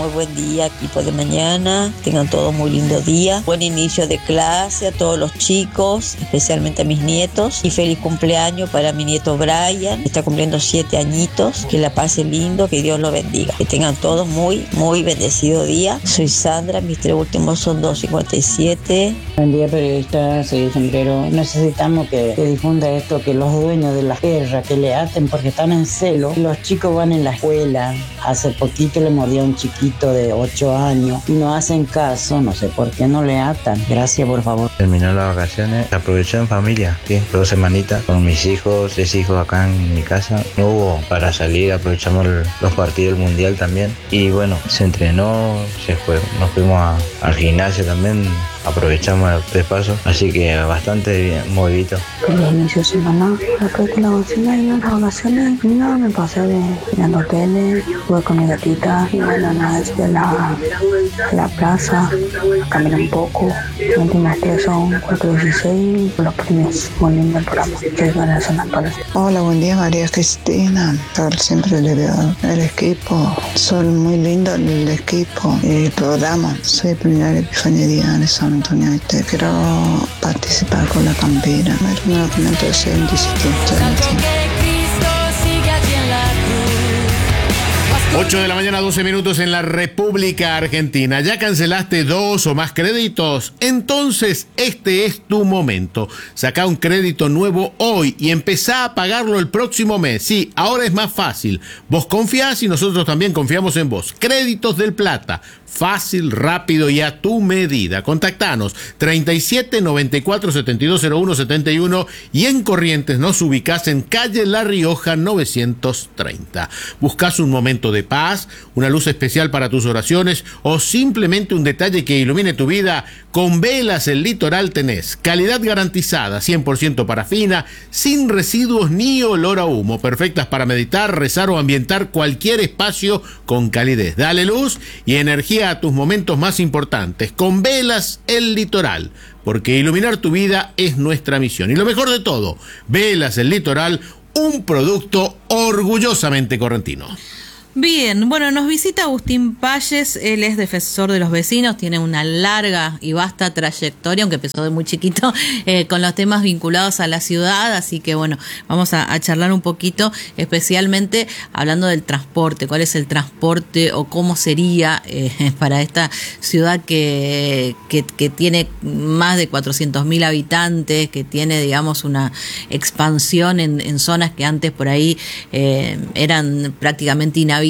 Muy buen día, equipo de mañana. Tengan todos muy lindo día. Buen inicio de clase a todos los chicos, especialmente a mis nietos. Y feliz cumpleaños para mi nieto Brian. Está cumpliendo 7 añitos. Que la pase lindo, que Dios lo bendiga. Que tengan todos muy bendecido día. Soy Sandra, mis 3 últimos son 257. Buen día, periodista. Soy Sombrero. Necesitamos que difunda esto, que los dueños de la guerra, que le aten porque están en celo. Los chicos van en la escuela. Hace poquito le mordió a un chiquito de 8 años y no hacen caso, no sé por qué no le atan. Gracias, por favor. Terminó las vacaciones, aproveché en familia, sí, 2 semanitas con mis hijos, 6 hijos acá en mi casa. No hubo para salir, aprovechamos los partidos del mundial también. Y bueno, se entrenó, nos fuimos al gimnasio también, aprovechamos de paso, así que bastante bien, movidito. El inicio de semana, después de la cocina y las vacaciones, no me pasé mirando tele, jugué con mi gatita y bueno, nada, de la plaza, caminé un poco. Los últimos 3 son 4:16, los premios, muy lindo el programa. Soy María San Antonio. Hola, buen día, María Cristina. Siempre le veo el equipo, son muy lindos el equipo y el programa. Soy Primera Epifanía de San Antonio. Quiero participar con la campera. Me lo comento de 27. 8 de la mañana, 12 minutos en la República Argentina. ¿Ya cancelaste 2 o más créditos? Entonces este es tu momento. Saca un crédito nuevo hoy y empezá a pagarlo el próximo mes. Sí, ahora es más fácil. Vos confiás y nosotros también confiamos en vos. Créditos del Plata. Fácil, rápido y a tu medida. Contactanos 37 94 72 01 71 y en Corrientes nos ubicás en calle La Rioja 930. ¿Buscás un momento de paz, una luz especial para tus oraciones o simplemente un detalle que ilumine tu vida? Con Velas El Litoral tenés calidad garantizada, 100% parafina, sin residuos ni olor a humo, perfectas para meditar, rezar o ambientar cualquier espacio con calidez. Dale luz y energía a tus momentos más importantes con Velas El Litoral, porque iluminar tu vida es nuestra misión. Y lo mejor de todo, Velas El Litoral, un producto orgullosamente correntino. Bien, bueno, nos visita Agustín Palles, él es defensor de los vecinos, tiene una larga y vasta trayectoria, aunque empezó de muy chiquito, con los temas vinculados a la ciudad, así que bueno, vamos a charlar un poquito, especialmente hablando del transporte, cuál es el transporte o cómo sería para esta ciudad que tiene más de 400.000 habitantes, que tiene, digamos, una expansión en zonas que antes por ahí eran prácticamente inhabitadas,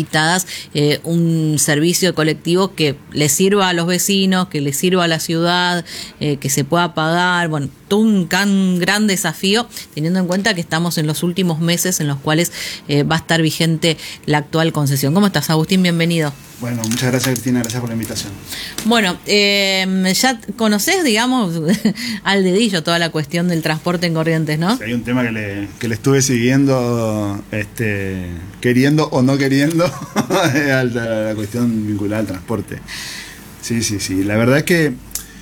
un servicio colectivo que le sirva a los vecinos, que le sirva a la ciudad, que se pueda pagar, bueno, todo un gran desafío, teniendo en cuenta que estamos en los últimos meses en los cuales va a estar vigente la actual concesión. ¿Cómo estás, Agustín? Bienvenido. Bueno, muchas gracias, Cristina, gracias por la invitación. Bueno, ya conocés, digamos, al dedillo toda la cuestión del transporte en Corrientes, ¿no? Sí, hay un tema que le estuve siguiendo, queriendo o no queriendo, la cuestión vinculada al transporte. Sí, la verdad es que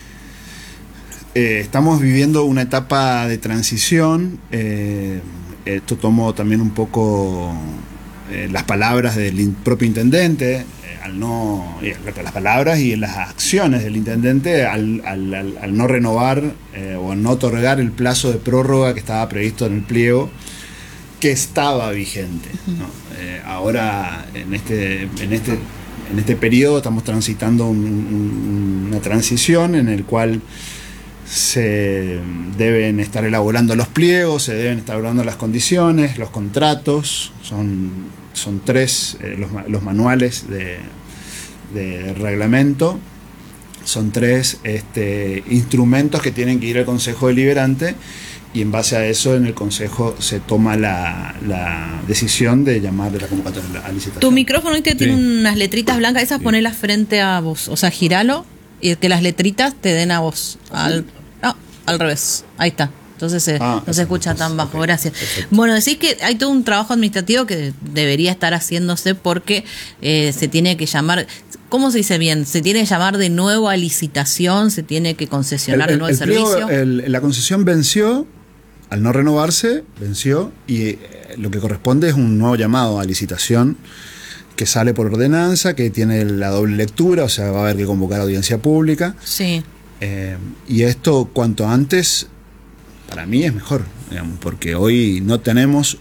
estamos viviendo una etapa de transición. Esto tomó también un poco las palabras del propio intendente, las palabras y las acciones del intendente al no renovar o al no otorgar el plazo de prórroga que estaba previsto en el pliego, que estaba vigente, ¿no? Ahora en este periodo estamos transitando una transición en el cual se deben estar elaborando los pliegos, se deben estar elaborando las condiciones, los contratos, son 3 los manuales de reglamento, son 3 instrumentos que tienen que ir al Consejo Deliberante y en base a eso en el Consejo se toma la decisión de llamar de la convocatoria a licitación. Tu micrófono ahorita tiene unas letritas blancas, esas ponelas frente a vos, o sea, giralo y que las letritas te den a vos. Al revés, ahí está. Entonces no se escucha tan bajo, okay. Gracias. Perfecto. Bueno, decís que hay todo un trabajo administrativo que debería estar haciéndose porque se tiene que llamar, ¿cómo se dice bien? Se tiene que llamar de nuevo a licitación, se tiene que concesionar de nuevo el servicio. La concesión venció, al no renovarse, venció, y lo que corresponde es un nuevo llamado a licitación que sale por ordenanza, que tiene la doble lectura, o sea, va a haber que convocar audiencia pública. Sí. Y esto cuanto antes, para mí es mejor, digamos, porque hoy no tenemos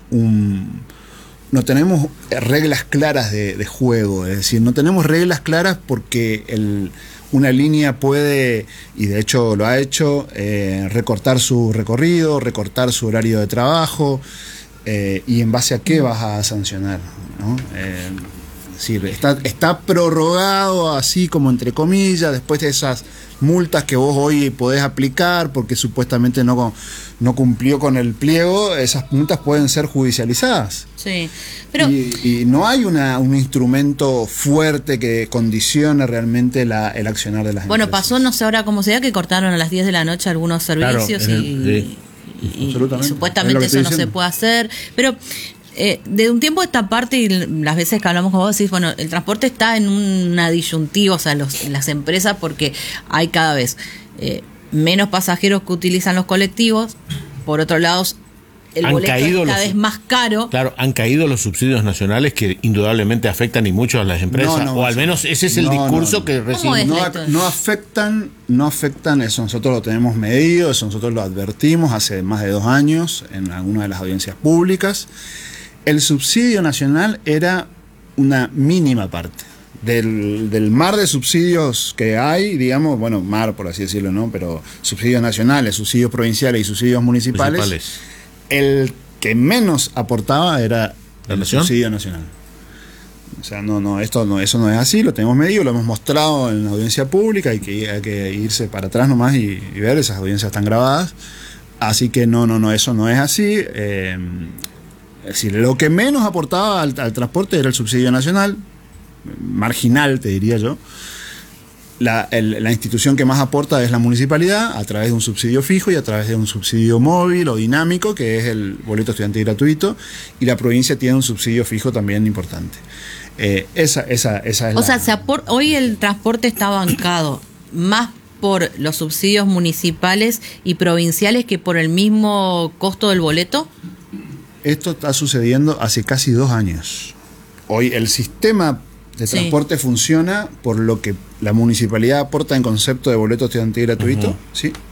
reglas claras de juego, es decir, no tenemos reglas claras porque una línea puede, y de hecho lo ha hecho, recortar su recorrido, recortar su horario de trabajo, y en base a qué vas a sancionar, ¿no? Es decir, está prorrogado así como entre comillas, después de esas multas que vos hoy podés aplicar porque supuestamente no cumplió con el pliego, esas multas pueden ser judicializadas. Sí, pero y no hay un instrumento fuerte que condicione realmente el accionar de las empresas. bueno, pasó, no sé ahora cómo sea, que cortaron a las 10 de la noche algunos servicios, Claro, y absolutamente. supuestamente eso no se puede hacer, pero de un tiempo a esta parte, y las veces que hablamos con vos, decís, bueno, el transporte está en una disyuntiva, o sea, las empresas, porque hay cada vez menos pasajeros que utilizan los colectivos, por otro lado, el boleto es cada vez más caro. Claro, han caído los subsidios nacionales que indudablemente afectan y mucho a las empresas, o al menos ese es el discurso que recibimos. No afectan, eso nosotros lo tenemos medido, eso nosotros lo advertimos hace más de 2 años en alguna de las audiencias públicas. El subsidio nacional era una mínima parte del mar de subsidios que hay, digamos, bueno, mar por así decirlo, ¿no? Pero subsidios nacionales, subsidios provinciales y subsidios municipales. El que menos aportaba era el subsidio nacional. O sea, eso no es así, lo tenemos medido, lo hemos mostrado en la audiencia pública, hay que irse para atrás nomás y ver, esas audiencias están grabadas. Así que no, eso no es así. Es decir, lo que menos aportaba al transporte era el subsidio nacional, marginal, te diría yo. La institución que más aporta es la municipalidad, a través de un subsidio fijo y a través de un subsidio móvil o dinámico, que es el boleto estudiantil gratuito, y la provincia tiene un subsidio fijo también importante. Esa es o sea, hoy el transporte está bancado más por los subsidios municipales y provinciales que por el mismo costo del boleto. Esto está sucediendo hace casi 2 años. Hoy el sistema de transporte funciona por lo que la municipalidad aporta en concepto de boleto estudiantil gratuito, ¿sí?